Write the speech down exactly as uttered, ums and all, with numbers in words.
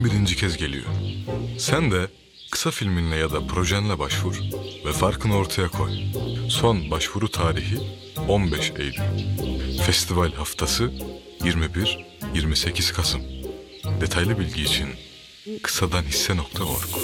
birinci kez geliyor. Sen de kısa filminle ya da projenle başvur ve farkını ortaya koy. Son başvuru tarihi on beş Eylül. Festival haftası yirmi bir yirmi sekiz Kasım. Detaylı bilgi için kısadanhisse nokta org.